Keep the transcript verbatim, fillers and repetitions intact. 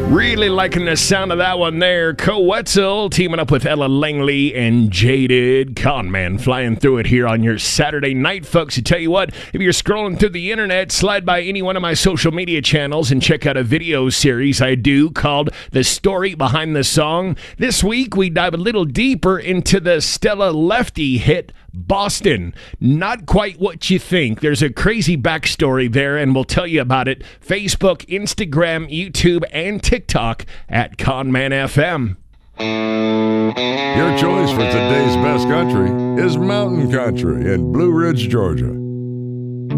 Really liking the sound of that one there. Coetzel teaming up with Ella Langley and Jaded. Conman flying through it here on your Saturday night, folks. I tell you what, if you're scrolling through the internet, slide by any one of my social media channels and check out a video series I do called The Story Behind the Song. This week, we dive a little deeper into the Stella Lefty hit Boston. Not quite what you think. There's a crazy backstory there, and we'll tell you about it. Facebook, Instagram, YouTube, and TikTok at Conman F M. Your choice for today's best country is Mountain Country in Blue Ridge, Georgia.